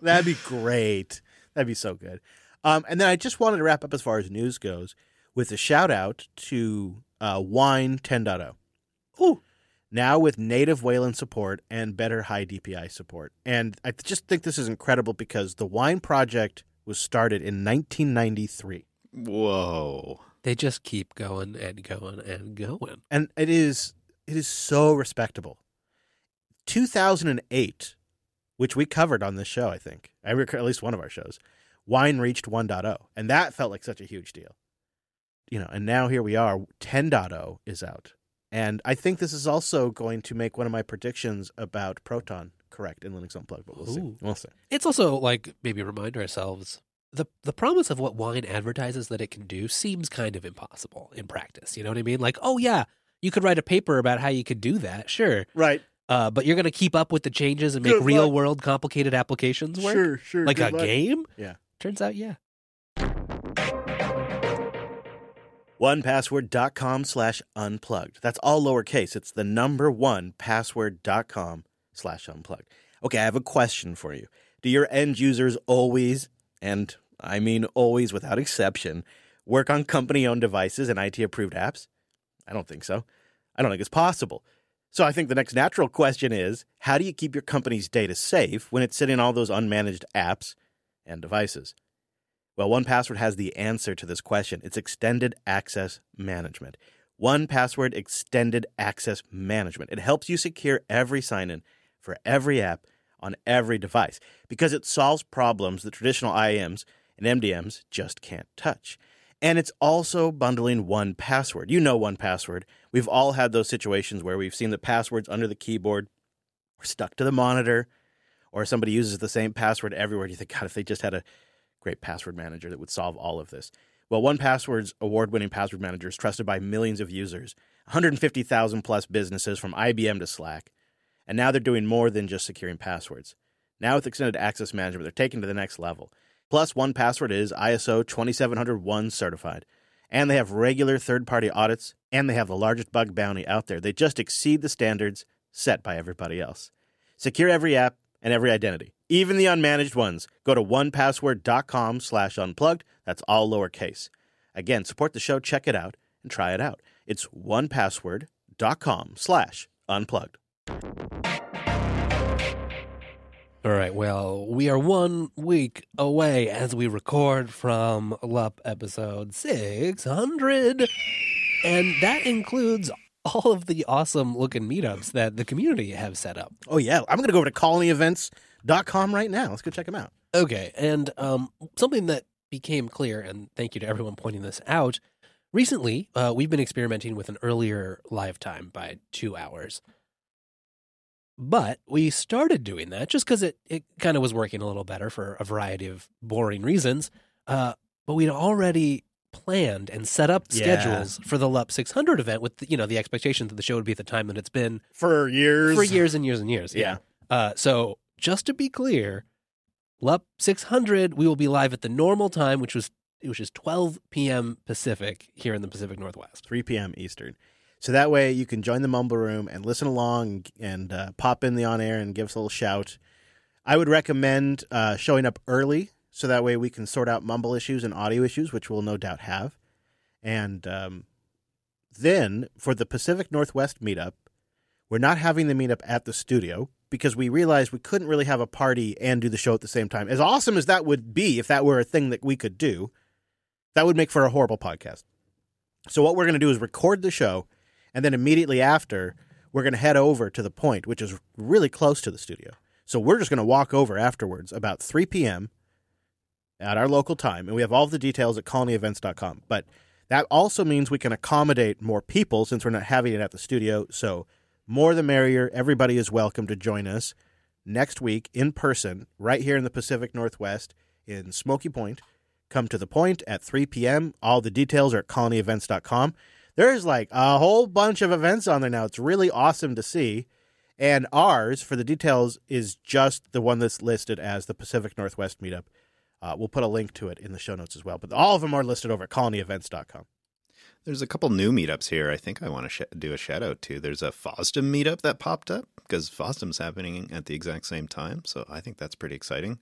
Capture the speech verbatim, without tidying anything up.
That'd be great. That'd be so good. Um, and then I just wanted to wrap up as far as news goes with a shout out to uh, Wine ten point oh. Ooh. Now with native Wayland support and better high D P I support. And I just think this is incredible because the Wine project was started in nineteen ninety-three. Whoa. They just keep going and going and going. And it is it is so respectable. two thousand eight, which we covered on this show, I think. I rec- at least one of our shows. Wine reached one point oh, and that felt like such a huge deal. You know, and now here we are, ten point oh is out. And I think this is also going to make one of my predictions about Proton correct in Linux Unplugged, but we'll Ooh. see. We'll see. It's also like maybe remind ourselves the the promise of what Wine advertises that it can do seems kind of impossible in practice. You know what I mean? Like, oh yeah, you could write a paper about how you could do that, sure. Right. Uh, but you're going to keep up with the changes and make Good real luck. world complicated applications work? Sure, sure. Like a good luck. game? Yeah. Turns out, yeah. one password dot com slash unplugged. That's all lowercase. It's the number one password dot com slash unplugged. Okay, I have a question for you. Do your end users always, and I mean always without exception, work on company-owned devices and I T-approved apps? I don't think so. I don't think it's possible. So I think the next natural question is, how do you keep your company's data safe when it's sitting on all those unmanaged apps and devices? Well, one Password has the answer to this question. It's Extended Access Management. one Password Extended Access Management. It helps you secure every sign-in for every app on every device because it solves problems that traditional I A Ms and M D Ms just can't touch. And it's also bundling one Password. You know one Password. We've all had those situations where we've seen the passwords under the keyboard or stuck to the monitor, or somebody uses the same password everywhere. You think, God, if they just had a great password manager that would solve all of this. Well, one Password's award-winning password manager is trusted by millions of users, one hundred fifty thousand plus businesses from I B M to Slack. And now they're doing more than just securing passwords. Now with Extended Access Management, they're taking it to the next level. Plus, one Password is I S O twenty-seven oh one certified. And they have regular third-party audits, and they have the largest bug bounty out there. They just exceed the standards set by everybody else. Secure every app and every identity, even the unmanaged ones. Go to one password dot com slash unplugged. That's all lowercase. Again, support the show, check it out, and try it out. It's one password dot com slash unplugged. All right, well, we are one week away as we record from L U P episode six hundred, and that includes all of the awesome-looking meetups that the community have set up. Oh, yeah. I'm going to go over to colony events dot com right now. Let's go check them out. Okay, and um, something that became clear, and thank you to everyone pointing this out, recently uh, we've been experimenting with an earlier live time by two hours. But we started doing that just because it, it kind of was working a little better for a variety of boring reasons. Uh, but we'd already planned and set up Yeah. schedules for the L U P six hundred event with, the, you know, the expectation that the show would be at the time that it's been For years. for years and years and years. Yeah. Uh, so just to be clear, L U P six hundred, we will be live at the normal time, which was which is twelve p.m. Pacific here in the Pacific Northwest. three p.m. Eastern. So that way you can join the Mumble Room and listen along and uh, pop in the on-air and give us a little shout. I would recommend uh, showing up early so that way we can sort out Mumble issues and audio issues, which we'll no doubt have. And um, then for the Pacific Northwest meetup, we're not having the meetup at the studio because we realized we couldn't really have a party and do the show at the same time. As awesome as that would be if that were a thing that we could do, that would make for a horrible podcast. So what we're going to do is record the show, and then immediately after, we're going to head over to the Point, which is really close to the studio. So we're just going to walk over afterwards about three p.m. at our local time, and we have all the details at colony events dot com. But that also means we can accommodate more people since we're not having it at the studio. So more the merrier. Everybody is welcome to join us next week in person right here in the Pacific Northwest in Smoky Point. Come to the Point at three p.m. All the details are at colony events dot com. There's like a whole bunch of events on there now. It's really awesome to see. And ours, for the details, is just the one that's listed as the Pacific Northwest Meetup. Uh, we'll put a link to it in the show notes as well. But all of them are listed over at colony events dot com. There's a couple new meetups here I think I want to sh- do a shout out to. There's a FOSDEM meetup that popped up because FOSDEM's happening at the exact same time. So I think that's pretty exciting.